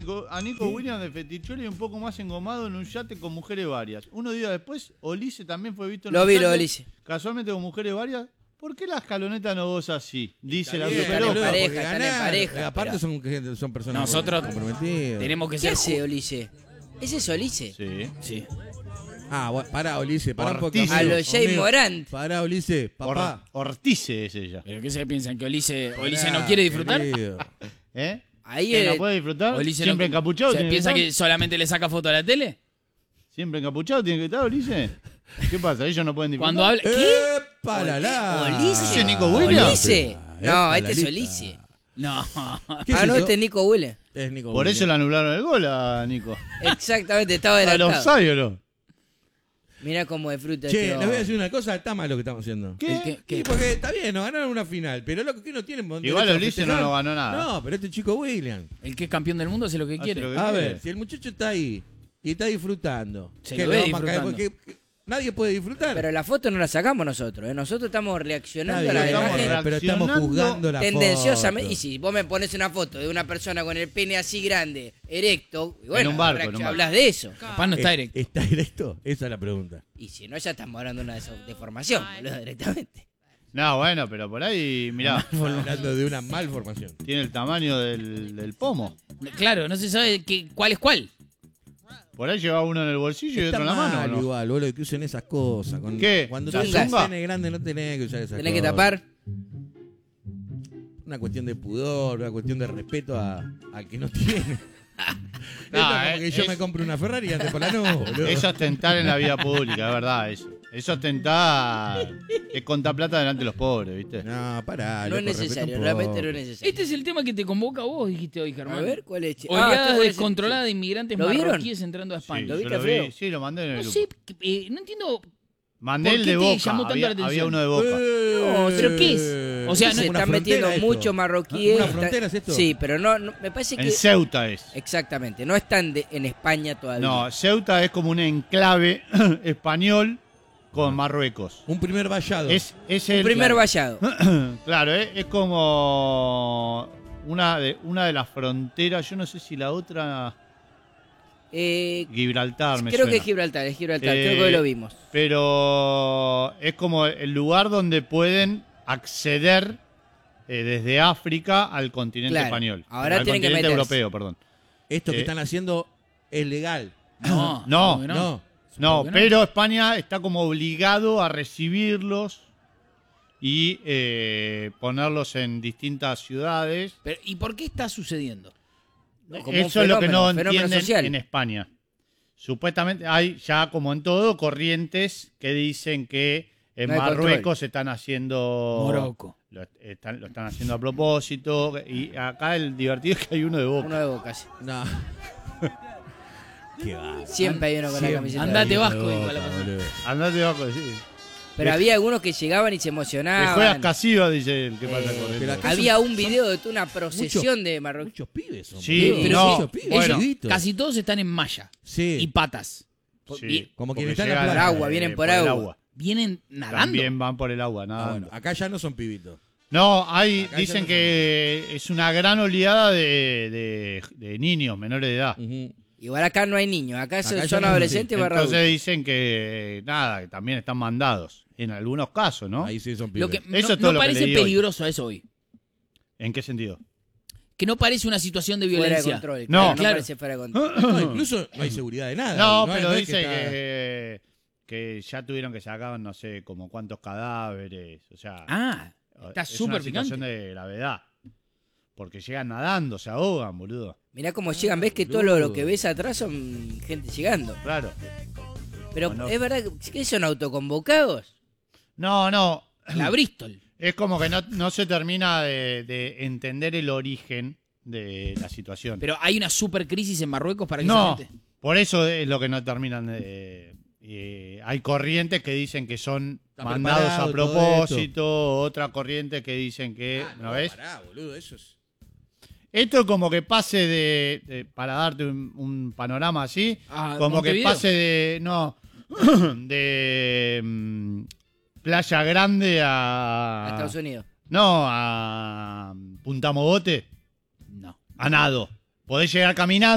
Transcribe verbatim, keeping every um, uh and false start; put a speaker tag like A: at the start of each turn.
A: Nico, a Nico ¿Sí? Williams de Fetichuelo y un poco más engomado en un yate con mujeres varias. Unos días después, Olise también fue visto en
B: lo
A: un
B: vi,
A: yate,
B: lo Olise.
A: casualmente con mujeres varias. ¿Por qué la escaloneta no goza así? Dice la
B: bien,
A: superó.
B: están en pareja, están en pareja.
C: Aparte son, son personas
D: nosotros
C: comprometidas.
D: Tenemos que
B: ¿Qué
D: ser...
B: hace Olise? ¿Ese es Olise?
A: Sí.
D: Sí.
C: Ah, bueno, pará, Olise, pará un poco.
B: A los Jay Morant.
C: Pará, Olise, papá.
A: Or, Ortice es ella.
D: ¿Pero qué se piensan? ¿Que Olise, Olise no quiere disfrutar?
A: ¿Eh?
B: Ahí
A: ¿Que
B: el...
A: no puede disfrutar?
D: Olise
A: ¿Siempre
D: no...
A: encapuchado?
D: ¿Se piensa que, que solamente le saca foto a la tele?
A: ¿Siempre encapuchado tiene que estar, Olise? ¿Qué pasa? ¿Ellos no pueden disfrutar?
D: Cuando habla...
C: ¿Qué? ¡Para la!
B: ¿Olise?
A: ¿Ese es Nico Williams?
B: ¿Olise? No, este es Olise.
D: No.
B: Ah, no, este es Nico Williams.
C: Es Nico
A: Por
C: Williams.
A: eso le anularon el gol a Nico.
B: Exactamente, estaba
A: ¿Al
B: adelantado.
A: offside o no?
B: Mirá cómo disfruta
C: Che,
B: este
C: les voy a decir una cosa, está mal lo que estamos haciendo.
A: ¿Qué?
D: ¿Qué? ¿Qué?
C: Sí, porque está bien, nos ganaron una final, pero lo que no tienen
A: Igual Olise no lo ganó nada.
C: No, pero este chico William.
D: El que es campeón del mundo hace lo que
A: Hace
D: quiere.
A: lo que
C: A
A: quiere.
C: ver, si el muchacho está ahí y está disfrutando,
D: Se
C: ¿qué
D: lo
C: le
D: ve
C: vamos a caer?
D: disfrutando.
C: Porque nadie puede disfrutar.
B: Pero la foto no la sacamos nosotros, ¿eh? Nosotros estamos reaccionando
C: Está
B: a la
C: bien,
A: estamos
B: imagen
C: pero estamos
A: reaccionando
C: juzgando la
B: tendenciosamente.
C: foto.
B: Y si vos me pones una foto de una persona con el pene así grande, erecto, y bueno,
A: En un barco,
B: reacc-
A: en un barco.
B: hablas de eso.
D: Capaz no está
C: ¿Es-
D: directo.
C: ¿Está directo? Esa es la pregunta.
B: Y si no, ya estamos hablando de una deso- deformación, boludo, directamente.
A: No, bueno, pero por ahí, mirá,
C: Estamos hablando de una malformación.
A: tiene el tamaño del, del pomo.
D: Claro, no se sabe qué, cuál es cuál.
A: Por ahí lleva uno en el bolsillo y
C: Está
A: otro en la mano.
C: mal
A: ¿o no?
C: igual, boludo, que usen esas cosas. Con-
A: ¿Qué?
C: Cuando
B: ¿Zunga?
C: tenés un
B: ¿Zunga?
C: pene grande no tenés que usar esas
B: Tenés que
C: cosas.
B: tapar.
C: Una cuestión de pudor, una cuestión de respeto a, a que no tiene.
A: No,
C: es como
A: eh,
C: que yo
A: es-
C: me compro una Ferrari y antes por la no, boludo.
A: Es ostentar en la vida pública, es verdad. Eso. Es ostentar. Es contar plata delante de los pobres, ¿viste?
C: No, pará.
B: No es
C: loco,
B: necesario,
C: respeta un
B: realmente
C: poco.
B: no es necesario.
D: Este es el tema que te convoca a vos, dijiste hoy, Germán.
B: A ver, ¿cuál es? Ah,
D: Oleada
B: esto es-
D: descontrolada de inmigrantes
B: ¿Lo vieron?
D: marroquíes entrando a
A: Sí,
D: España.
B: ¿Lo
A: yo
B: viste,
A: lo
B: Alfredo?
A: vi, sí, lo mandé en el
D: No
A: grupo.
D: sé, eh, no entiendo.
A: Mandé
D: ¿Por
A: el
D: qué
A: de
D: te
A: Boca.
D: llamó tanto
A: Había,
D: la atención?
A: había uno de Boca.
B: No,
D: ¿pero qué es? O sea,
B: se
D: no-
C: ¿Es una
B: están metiendo
C: frontera esto?
B: muchos marroquíes.
C: ¿Una
B: está-
C: frontera es esto?
B: Sí, pero no, no- me parece
A: En
B: que...
A: Ceuta es.
B: Exactamente, no están de- en España todavía.
A: No, Ceuta es como un enclave español con Marruecos.
C: Un primer vallado.
A: Es, es
B: Un
A: el,
B: primer
A: claro,
B: vallado.
A: claro, es, es como una de, una de las fronteras. Yo no sé si la otra.
B: Eh,
A: Gibraltar, me
B: creo
A: suena.
B: que es Gibraltar, es Gibraltar,
A: Eh,
B: creo que lo vimos.
A: Pero es como el lugar donde pueden acceder eh, desde África al continente
B: Claro,
A: español.
B: ahora
A: al
B: tienen que
A: continente
B: meterse.
A: europeo, perdón.
C: Esto que
A: eh,
C: están haciendo es legal.
D: No,
A: No,
D: ¿cómo que
C: No.
A: No,
D: ¿Por qué no?
A: pero España está como obligado a recibirlos y eh, ponerlos en distintas ciudades.
D: Pero, ¿y por qué está sucediendo?
B: No, como un
A: Eso es lo que no
B: fenómeno, fenómeno
A: entienden
B: social.
A: en España. Supuestamente hay ya, como en todo, corrientes que dicen que en
B: No hay
A: Marruecos
B: control.
A: se están haciendo...
D: Morocco.
A: Lo están, lo están haciendo a propósito. Y acá el divertido es que hay uno de Boca.
B: Uno de Boca, sí.
C: No. Qué va.
B: Siempre hay uno con la
C: Siempre.
B: camiseta.
D: Andate,
B: de Boca.
D: Vasco, dijo la pasada.
C: boludo.
A: Andate Boca, sí.
B: Pero había algunos que llegaban y se
A: Que
B: emocionaban.
A: juegas Casiva, dice el que pasa
B: Eh,
A: con
C: pero
A: él.
C: acá-
B: Había
C: son-
B: un video de toda una procesión de marroquíes.
C: Muchos pibes son.
A: Sí,
C: boludo.
B: pero
C: Muchos
A: sí,
C: pibes.
A: bueno,
C: chiquitos.
D: Casi todos están en malla
C: Sí.
D: y patas.
A: Sí,
D: Bien-
C: como
A: porque
C: quienes están en la
A: llegan,
C: playa.
B: Por agua, vienen por
A: el
B: agua.
D: Vienen nadando.
A: También van por el agua,
C: Ah,
A: nada.
C: bueno, acá ya no son pibitos.
A: No, hay,
C: Acá ya
A: dicen
C: no
A: que es una gran oleada de, de- de niños menores de edad.
C: Ujú.
B: Igual acá no hay niños, acá, son-
C: Acá ya
B: son
C: no,
B: adolescentes
C: sí.
B: barra
A: Entonces
B: adultos.
A: dicen que nada, que también están mandados. En algunos casos, ¿no?
C: Ahí sí son pibes.
D: Lo que
A: Eso
D: no,
A: es todo
D: no
A: lo que
D: parece
A: leí hoy.
D: peligroso a eso hoy.
A: ¿En qué sentido?
D: Que no parece una situación de
B: Fuera de
D: violencia.
B: control.
A: No.
B: claro, no
D: Claro.
B: parece fuera de control.
C: No, incluso no hay seguridad de nada.
A: No,
C: hay-
A: pero
C: es
A: dice
C: está-
A: que, que ya tuvieron que sacar no sé como cuántos cadáveres. O sea,
D: Ah, está
A: es
D: súper
A: una situación
D: picante.
A: de gravedad. Porque llegan nadando, se ahogan, boludo.
B: Mirá cómo llegan, ves que todo lo, lo que ves atrás son gente llegando.
A: Claro.
B: Pero
A: No, no.
B: es verdad que ¿qué son autoconvocados.
A: No, no.
D: La Bristol.
A: Es como que no, no se termina de, de entender el origen de la situación.
D: Pero hay una super crisis en Marruecos para que
A: no,
D: esa gente...
A: por eso es lo que no terminan de... eh, hay corrientes que dicen que son
C: Está
A: mandados a
C: preparado todo
A: propósito, otra corriente que dicen que...
C: Ah,
A: ¿No ves?
C: Pará, boludo, eso es.
A: Esto es como que pase de... de- para darte un, un panorama así,
D: Ah,
A: como que
D: Montevideo.
A: pase de... No, de... mm, Playa Grande a...
B: A Estados Unidos.
A: No, a Punta Mogote,
D: No.
A: a nado. Podés llegar caminando.